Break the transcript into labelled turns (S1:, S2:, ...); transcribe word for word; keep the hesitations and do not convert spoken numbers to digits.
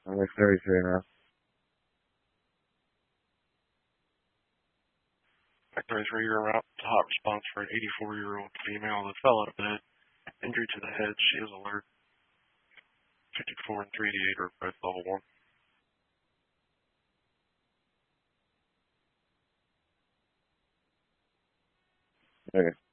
S1: I'm like thirty-three now.
S2: At thirty-three, you're out. Hot response for an eighty-four-year-old female that fell out of bed, injury to the head. She is alert. fifty-four and three eighty-eight are both level one.
S1: Okay.